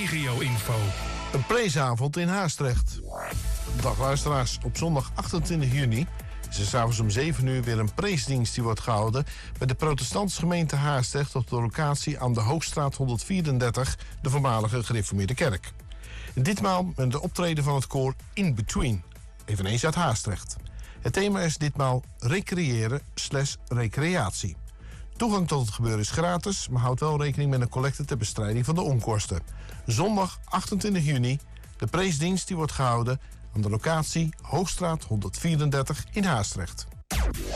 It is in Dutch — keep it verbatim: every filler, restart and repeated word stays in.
regio-info. Een preesavond in Haastrecht. Dag luisteraars, op zondag achtentwintig juni is er s'avonds om zeven uur weer een preesdienst die wordt gehouden bij de protestantse gemeente Haastrecht op de locatie aan de Hoogstraat honderdvierendertig, de voormalige gereformeerde kerk. Ditmaal met de optreden van het koor In Between, eveneens uit Haastrecht. Het thema is ditmaal recreëren slash recreatie. Toegang tot het gebeuren is gratis, maar houd wel rekening met een collecte ter bestrijding van de onkosten. Zondag achtentwintig juni, de preesdienst die wordt gehouden aan de locatie Hoogstraat honderdvierendertig in Haastrecht.